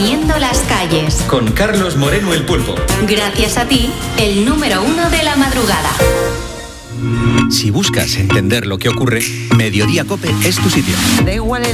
poniendo las calles. Con Carlos Moreno el Pulpo. Gracias a ti, el número 1 de la madrugada. Si buscas entender lo que ocurre, Mediodía COPE es tu sitio. Da igual